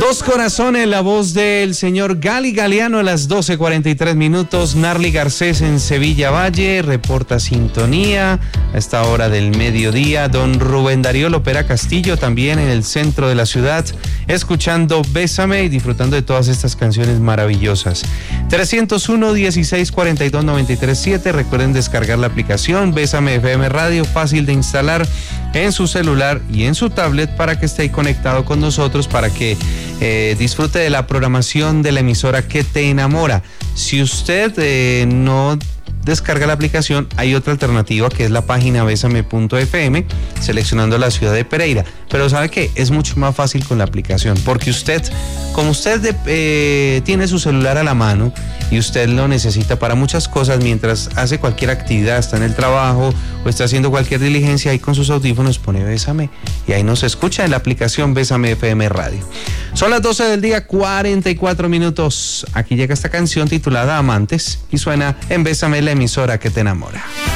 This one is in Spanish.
Dos corazones, la voz del señor Gali Galeano a las 12:43. Narly Garcés en Sevilla Valle, reporta sintonía a esta hora del mediodía. Don Rubén Darío Lopera Castillo también en el centro de la ciudad, escuchando Bésame y disfrutando de todas estas canciones maravillosas. 301-1642-937. Recuerden descargar la aplicación Bésame FM Radio, fácil de instalar en su celular y en su tablet para que esté ahí conectado con nosotros, para que disfrute de la programación de la emisora que te enamora. Si usted no descarga la aplicación, hay otra alternativa que es la página besame.fm, seleccionando la ciudad de Pereira. Pero ¿sabe qué? Es mucho más fácil con la aplicación, porque como usted tiene su celular a la mano y usted lo necesita para muchas cosas mientras hace cualquier actividad, está en el trabajo o está haciendo cualquier diligencia, ahí con sus audífonos pone Bésame y ahí nos escucha en la aplicación Bésame FM Radio. Son las 12:44. Aquí llega esta canción titulada Amantes y suena en Bésame, la emisora que te enamora.